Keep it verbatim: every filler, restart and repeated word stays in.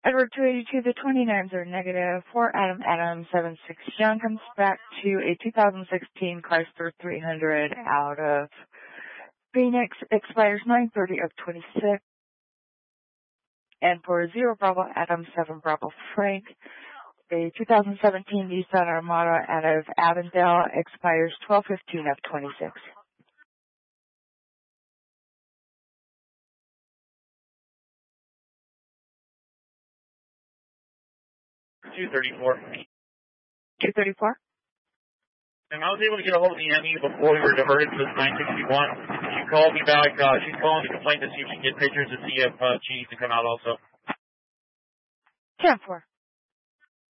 Edward two eighty-two, the twenty-nines are negative. For Adam, Adam seven six John comes back to a two thousand sixteen Chrysler three hundred out of Phoenix, expires nine thirty of twenty-six. And for zero Bravo Adam, seven Bravo Frank, a two thousand seventeen Nissan Armada out of Avondale, expires twelve fifteen of twenty-six. two thirty-four. two thirty-four? And I was able to get a hold of the M E before we were diverted to nine sixty-one. She called me back. Uh, she's calling to complain to see if she can get pictures to see if uh, she needs to come out also. ten four.